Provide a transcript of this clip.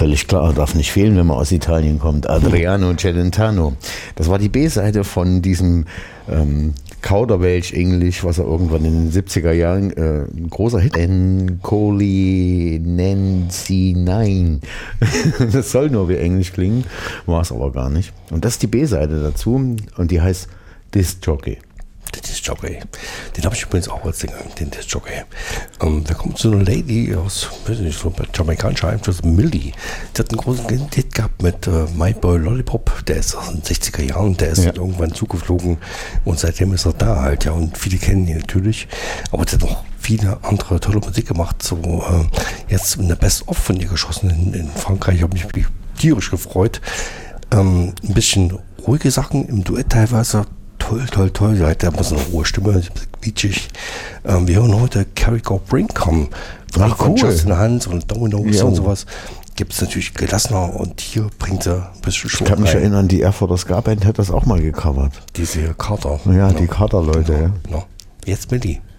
völlig klar, darf nicht fehlen, wenn man aus Italien kommt. Adriano Celentano. Das war die B-Seite von diesem Kauderwelsch-Englisch, was er irgendwann in den 70er Jahren ein großer Hit. Encoli Nancy Nein. Das soll nur wie Englisch klingen, war es aber gar nicht. Und das ist die B-Seite dazu und die heißt Disc Jockey. Der Disc Jockey. Den habe ich übrigens auch als Sänger, den Disc Jockey. Da kommt so eine Lady aus, weiß nicht, so jamaikanischer Einfluss, Millie. Die hat einen großen Hit gehabt mit My Boy Lollipop. Der ist aus den 60er Jahren, der ist irgendwann zugeflogen und seitdem ist er da halt, ja. Und viele kennen ihn natürlich. Aber der hat noch viele andere tolle Musik gemacht. So jetzt eine Best-of von ihr geschossen in Frankreich. Ich habe mich tierisch gefreut. Ein bisschen ruhige Sachen im Duett teilweise. Toll. Sie hat ja immer so eine hohe Stimme, quietschig. Wir hören heute Carry Go Bring Come von Justin Hans und Dominoes und sowas. Gibt es natürlich gelassener und hier bringt sie ein bisschen Schwung. Ich kann mich erinnern, die Erfurter Ska-Band hat das auch mal gecovert. Diese Carter. Ja, die Carter-Leute, ja. Jetzt Millie.